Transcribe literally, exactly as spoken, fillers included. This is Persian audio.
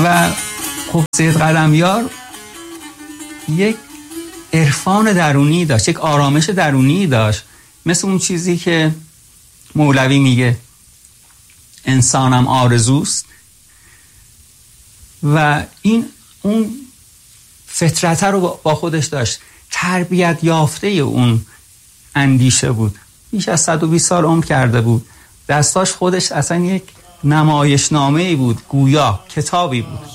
و خب سید قلمیار یک عرفان درونی داشت، یک آرامش درونی داشت، مثل اون چیزی که مولوی میگه انسانم آرزوست. و این اون فطرت رو با خودش داشت، تربیت یافته اون اندیشه بود. بیش از صد و بیست سال عمر کرده بود، دستاش خودش اصلا یک نمایشنامه‌ای بود، گویا کتابی بود.